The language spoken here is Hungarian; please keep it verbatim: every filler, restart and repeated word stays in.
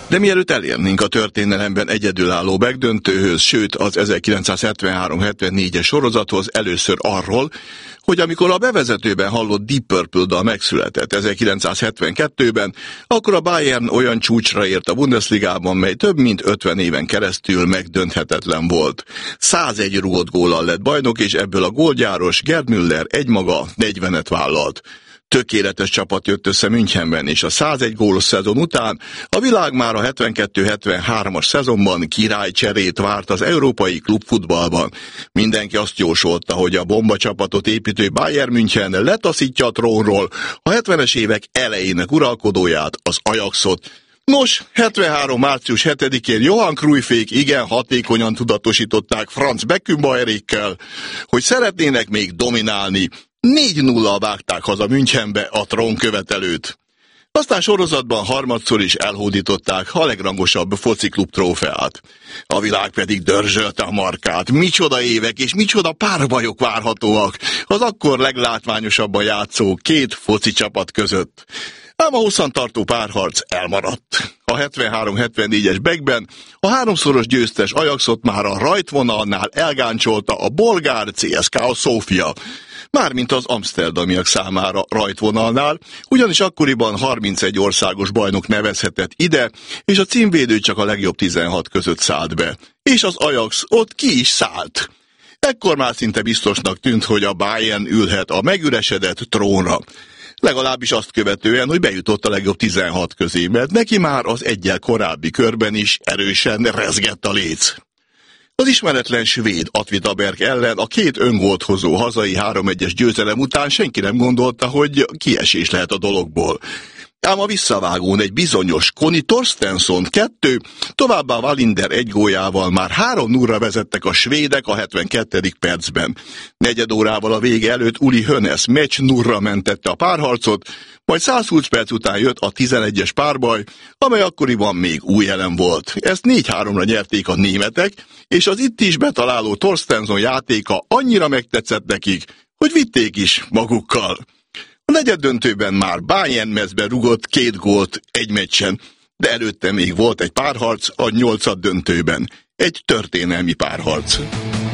De mielőtt elérnénk a történelemben egyedülálló megdöntőhöz, sőt az ezerkilencszázhetvenhárom hetvennégyes sorozathoz, először arról, hogy amikor a bevezetőben hallott Deep Purple dal megszületett ezerkilencszázhetvenkettőben, akkor a Bayern olyan csúcsra ért a Bundesligában, mely több mint ötven éven keresztül megdönthetetlen volt. százegy rúgott góllal lett bajnok, és ebből a gólgyáros Gerd Müller egymaga negyvenet vállalt. Tökéletes csapat jött össze Münchenben, és a százegy gólos szezon után a világ már a hetvenkettő hetvenhármas szezonban királycserét várt az európai klubfutballban. Mindenki azt jósolta, hogy a bomba csapatot építő Bayern München letaszítja a trónról a hetvenes évek elejének uralkodóját, az Ajaxot. Nos, hetvenhárom március hetedikén Johan Cruyffék igen hatékonyan tudatosították Franz Beckenbauerékkel, hogy szeretnének még dominálni. négy nulla vágták haza Münchenbe a trónkövetelőt. Aztán sorozatban harmadszor is elhódították a legrangosabb fociklub trófeát. A világ pedig dörzsölte a markát. Micsoda évek és micsoda párbajok várhatóak az akkor leglátványosabban játszó két foci csapat között. Ám a hosszantartó párharc elmaradt. A hetvenhárom hetvennégyes Beckben a háromszoros győztes Ajaxot már a rajtvonalnál elgáncsolta a bolgár cé es ká á Szófia. Mármint az amszterdamiak számára rajtvonalnál, ugyanis akkoriban harmincegy országos bajnok nevezhetett ide, és a címvédő csak a legjobb tizenhat között szállt be. És az Ajax ott ki is szállt. Ekkor már szinte biztosnak tűnt, hogy a Bayern ülhet a megüresedett trónra. Legalábbis azt követően, hogy bejutott a legjobb tizenhat közé, mert neki már az egyel korábbi körben is erősen rezgett a léc. Az ismeretlen svéd Åtvidaberg ellen a két öngólt hozó hazai három egyes győzelem után senki nem gondolta, hogy kiesés lehet a dologból. Ám a visszavágón egy bizonyos Conny Torstensson kettő, továbbá Wallinder egy góljával már három nullra vezettek a svédek a hetvenkettedik percben. Negyed órával a vége előtt Uli Hoeneß meccs nullra mentette a párharcot, majd százhúsz perc után jött a tizenegyes párbaj, amely akkoriban még új elem volt. Ezt négy háromra nyerték a németek, és az itt is betaláló Torstensson játéka annyira megtetszett nekik, hogy vitték is magukkal. A negyeddöntőben már Bayern mezbe rugott két gólt egy meccsen, de előtte még volt egy párharc a nyolcaddöntőben. Egy történelmi párharc.